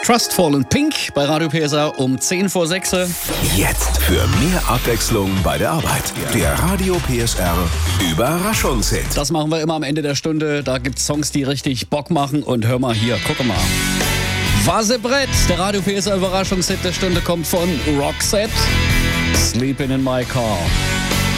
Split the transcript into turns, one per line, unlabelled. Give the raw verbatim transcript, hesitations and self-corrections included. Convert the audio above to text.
Trustful und Pink bei Radio P S R um zehn vor sechs.
Jetzt für mehr Abwechslung bei der Arbeit. Der Radio P S R Überraschungshit.
Das machen wir immer am Ende der Stunde. Da gibt es Songs, die richtig Bock machen. Und hör mal hier, guck mal. Vasebrett, der Radio P S R Überraschungshit der Stunde kommt von Roxette. Sleeping in my car.